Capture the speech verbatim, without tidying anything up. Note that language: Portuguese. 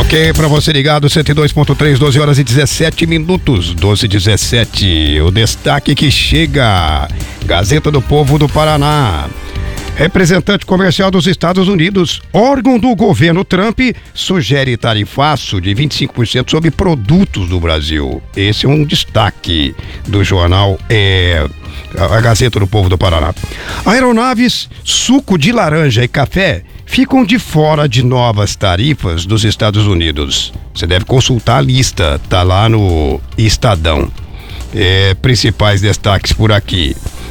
Ok, para você ligado, cento e dois ponto três, doze horas e dezessete minutos, doze e dezessete. O destaque que chega, Gazeta do Povo do Paraná. Representante comercial dos Estados Unidos, órgão do governo Trump, sugere tarifaço de vinte e cinco por cento sobre produtos do Brasil. Esse é um destaque do jornal, é, a Gazeta do Povo do Paraná. Aeronaves, suco de laranja e café ficam de fora de novas tarifas dos Estados Unidos. Você deve consultar a lista, tá lá no Estadão. É, principais destaques por aqui.